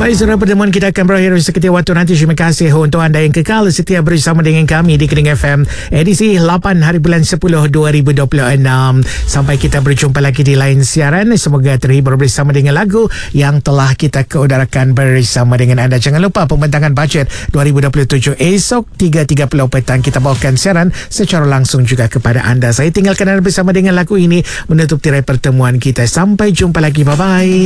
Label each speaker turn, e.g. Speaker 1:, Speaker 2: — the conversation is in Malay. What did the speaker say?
Speaker 1: Baik, saudara, pertemuan kita akan berakhir seketika waktu nanti. Terima kasih untuk anda yang kekal setia bersama dengan kami di Kening FM edisi 8 hari bulan 10 2026. Sampai kita berjumpa lagi di lain siaran. Semoga terhibur bersama dengan lagu yang telah kita keudarakan bersama dengan anda. Jangan lupa pembentangan bajet 2027 esok 3.30 petang kita bawakan siaran secara langsung juga kepada anda. Saya tinggalkan anda bersama dengan lagu ini menutup tirai pertemuan kita. Sampai jumpa lagi. Bye-bye.